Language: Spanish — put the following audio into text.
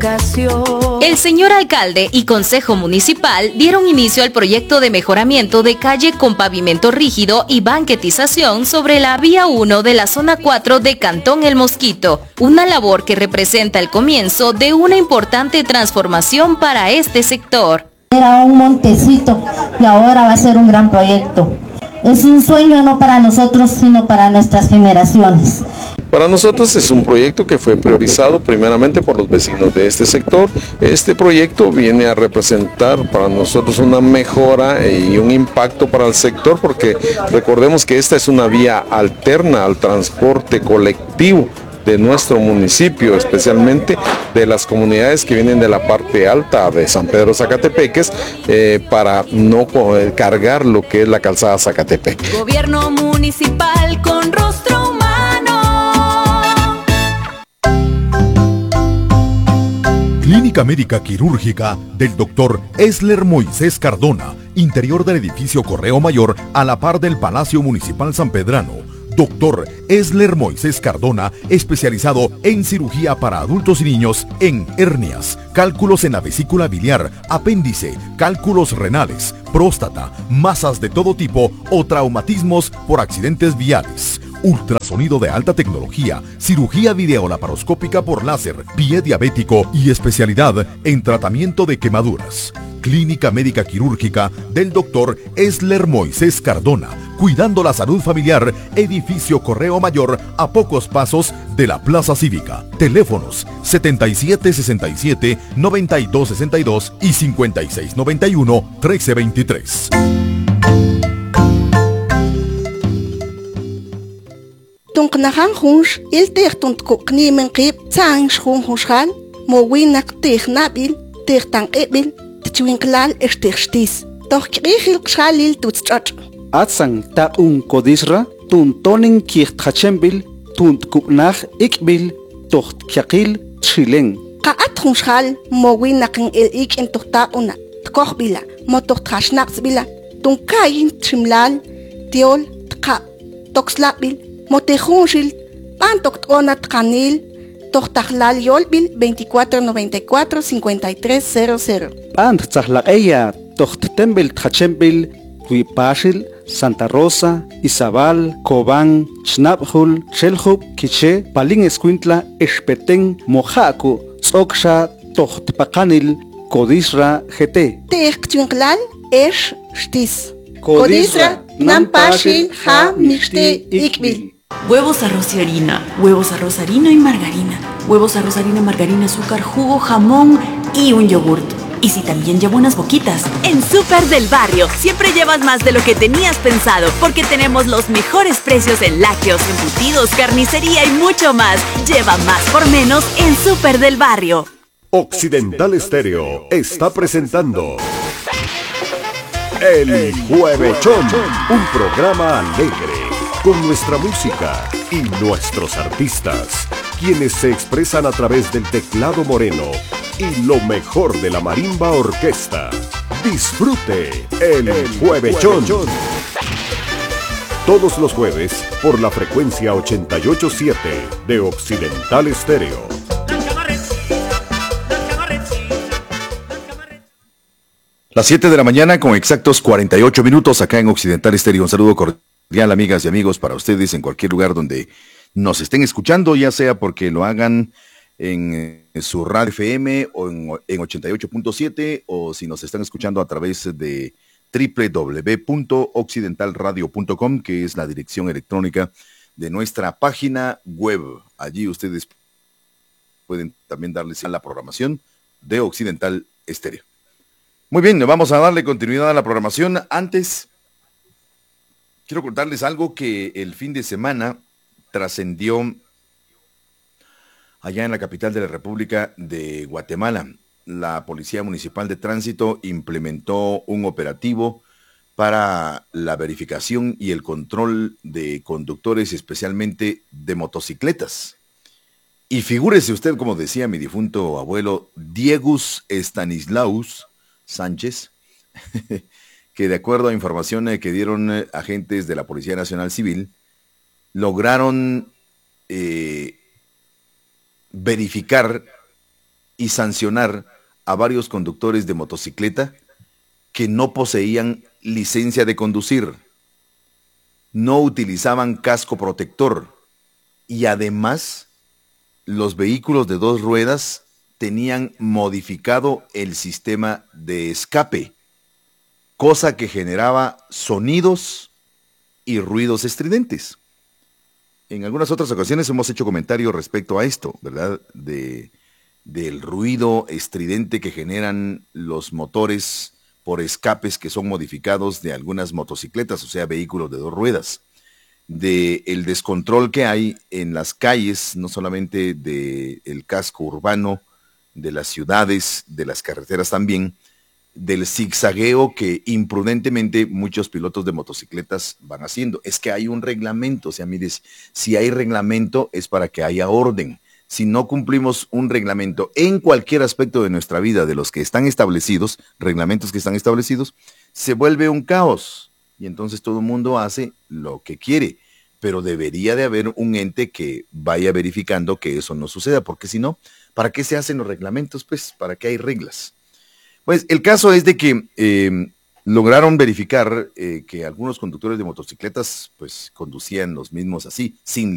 educación. El señor alcalde y consejo municipal dieron inicio al proyecto de mejoramiento de calle con pavimento rígido y banquetización sobre la vía 1 de la zona 4 de Cantón El Mosquito, una labor que representa el comienzo de una importante transformación para este sector. Era un montecito y ahora va a ser un gran proyecto. Es un sueño no para nosotros, sino para nuestras generaciones. Para nosotros es un proyecto que fue priorizado primeramente por los vecinos de este sector. Este proyecto viene a representar para nosotros una mejora y un impacto para el sector, porque recordemos que esta es una vía alterna al transporte colectivo de nuestro municipio, especialmente de las comunidades que vienen de la parte alta de San Pedro Zacatepeques, para no cargar lo que es la calzada Zacatepec. Gobierno municipal con rostro humano. Clínica Médica Quirúrgica del Dr. Esler Moisés Cardona, interior del edificio Correo Mayor a la par del Palacio Municipal Sanpedrano. Dr. Esler Moisés Cardona, especializado en cirugía para adultos y niños en hernias, cálculos en la vesícula biliar, apéndice, cálculos renales, próstata, masas de todo tipo o traumatismos por accidentes viales. Ultrasonido de alta tecnología, cirugía videolaparoscópica por láser, pie diabético y especialidad en tratamiento de quemaduras. Clínica Médica Quirúrgica del Dr. Esler Moisés Cardona, cuidando la salud familiar, edificio Correo Mayor a pocos pasos de la Plaza Cívica. Teléfonos 7767-9262 y 5691-1323. Tunknahan hunsh il tehtunt kukni men qib tsang shun hushal mowinak tehnabil tehtan ebil tchwinklal estechtis doch krihil kshalil tutschach Atsang ta kodisra tuntonin kirtachembil tunt kupnach ikbil tocht kyakil chileng qaat hunshal mowinak el ik en tohta una tkohbila motocht khashnaqsbila tunkayin chimlal tiol tqa toxlabil Motejunshil, Pantoctonat Canil, Tochtahlal Yolbil, 2494-5300. Pant Tzahleya, Tochtembel Tachembil, Huipashil, Santa Rosa, Izabal, Cobán, Chnabhul, Chelhub, Quiche, Palin Escuintla, Espeten, Mojaco, Tzoksha, Tochtpacanil, Codisra, GT. Techtwinklal, Esh, Stis. Codisra, Nampashil, Ha, Mixte, Ikbil. Huevos, arroz y harina, huevos, arroz, harina y margarina, huevos, arroz, harina, margarina, azúcar, jugo, jamón y un yogurt. Y si también llevo unas boquitas. En Súper del Barrio siempre llevas más de lo que tenías pensado, porque tenemos los mejores precios en lácteos, embutidos, carnicería y mucho más. Lleva más por menos en Súper del Barrio. Occidental Estéreo está presentando El Juevechón, un programa alegre con nuestra música y nuestros artistas, quienes se expresan a través del teclado moreno y lo mejor de la marimba orquesta. Disfrute El Juevechón. Todos los jueves por la frecuencia 88.7 de Occidental Estéreo. Las 7 de la mañana con exactos 48 minutos acá en Occidental Estéreo. Un saludo cordial, amigas y amigos, para ustedes en cualquier lugar donde nos estén escuchando, ya sea porque lo hagan en su radio FM o en 88.7, o si nos están escuchando a través de www.occidentalradio.com, que es la dirección electrónica de nuestra página web. Allí ustedes pueden también darles a la programación de Occidental Estéreo. Muy bien, vamos a darle continuidad a la programación. Antes, quiero contarles algo que el fin de semana trascendió allá en la capital de la República de Guatemala. La Policía Municipal de Tránsito implementó un operativo para la verificación y el control de conductores, especialmente de motocicletas. Y figúrese usted, como decía mi difunto abuelo, Diegus Stanislaus Sánchez, que de acuerdo a información que dieron agentes de la Policía Nacional Civil, lograron verificar y sancionar a varios conductores de motocicleta que no poseían licencia de conducir, no utilizaban casco protector y además los vehículos de 2 ruedas tenían modificado el sistema de escape, cosa que generaba sonidos y ruidos estridentes. En algunas otras ocasiones hemos hecho comentarios respecto a esto, ¿verdad? Del ruido estridente que generan los motores por escapes que son modificados de algunas motocicletas, o sea, vehículos de 2 ruedas. Del descontrol que hay en las calles, no solamente del casco urbano, de las ciudades, de las carreteras también, del zigzagueo que imprudentemente muchos pilotos de motocicletas van haciendo. Es que hay un reglamento, o sea, mire, si hay reglamento es para que haya orden. Si no cumplimos un reglamento en cualquier aspecto de nuestra vida, de los que están establecidos, reglamentos que están establecidos, se vuelve un caos. Y entonces todo el mundo hace lo que quiere. Pero debería de haber un ente que vaya verificando que eso no suceda, porque si no, ¿para qué se hacen los reglamentos? Pues, ¿para qué hay reglas? Pues el caso es de que lograron verificar que algunos conductores de motocicletas pues conducían los mismos así, sin